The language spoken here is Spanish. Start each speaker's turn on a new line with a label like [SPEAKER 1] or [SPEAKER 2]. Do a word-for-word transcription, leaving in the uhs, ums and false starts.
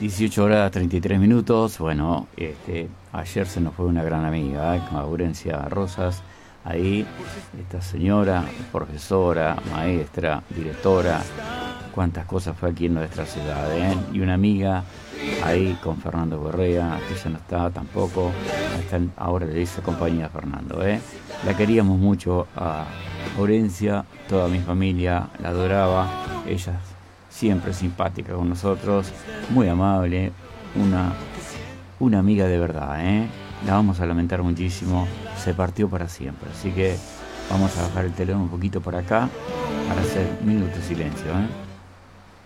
[SPEAKER 1] dieciocho horas treinta y tres minutos. Bueno, este, ayer se nos fue una gran amiga, ¿eh? Maurencia Rosas. Ahí, esta señora, profesora, maestra, directora, cuántas cosas fue aquí en nuestra ciudad, ¿eh? Y una amiga ahí con Fernando Correa, que ya no está tampoco. Están, ahora le dice compañía a Fernando, ¿eh? La queríamos mucho a Maurencia, toda mi familia la adoraba. Ella siempre simpática con nosotros, muy amable, una, una amiga de verdad, ¿eh? La vamos a lamentar muchísimo, se partió para siempre. Así que vamos a bajar el telón un poquito por acá para hacer un minuto de silencio, ¿eh?